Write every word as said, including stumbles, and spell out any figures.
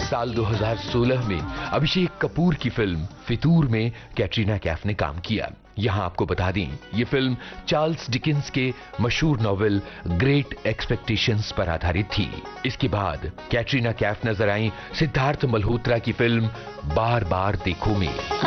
साल दो हज़ार सोलह में अभिषेक कपूर की फिल्म फितूर में कैटरीना कैफ ने काम किया। यहां आपको बता दें, ये फिल्म चार्ल्स डिकेंस के मशहूर नॉवेल ग्रेट एक्सपेक्टेशंस पर आधारित थी। इसके बाद कैटरीना कैफ नजर आई सिद्धार्थ मल्होत्रा की फिल्म बार बार देखो में।